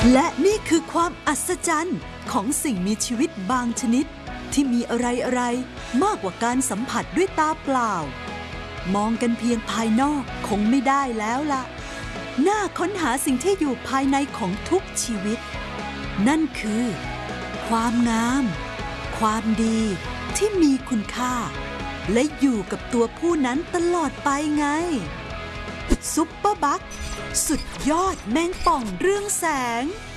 และนี่คือความอัศจรรย์ของสิ่งมีชีวิตบางชนิดที่มีอะไรมากกว่าการสัมผัสด้วยตาเปล่ามองกันเพียงภายนอกคงไม่ได้แล้วล่ะน่าค้นหาสิ่งที่อยู่ภายในของทุกชีวิตนั่นคือความงามความดีที่มีคุณค่าและอยู่กับตัวผู้นั้นตลอดไปไงซุปเปอร์บัคสุดยอดแมงป่องเรืองแสง